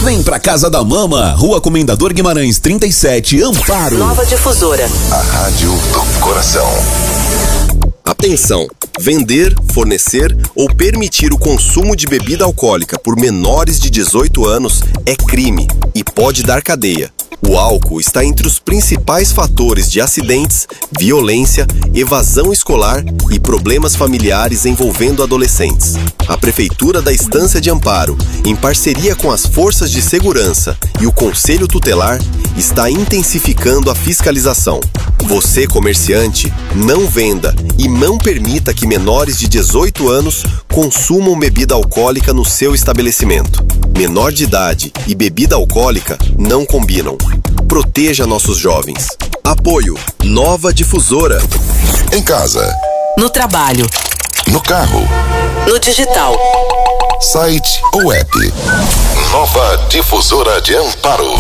Vem pra Casa da Mama, Rua Comendador Guimarães 37, Amparo. Nova Difusora. A rádio do coração. Atenção! Vender, fornecer ou permitir o consumo de bebida alcoólica por menores de 18 anos é crime e pode dar cadeia. O álcool está entre os principais fatores de acidentes, violência, evasão escolar e problemas familiares envolvendo adolescentes. A Prefeitura da Estância de Amparo, em parceria com as forças de segurança e o Conselho Tutelar, está intensificando a fiscalização. Você, comerciante, não venda e não permita que menores de 18 anos consumam bebida alcoólica no seu estabelecimento. Menor de idade e bebida alcoólica não combinam. Proteja nossos jovens. Apoio Nova Difusora. Em casa. No trabalho. No carro. No digital. Site ou app. Nova Difusora de Amparo.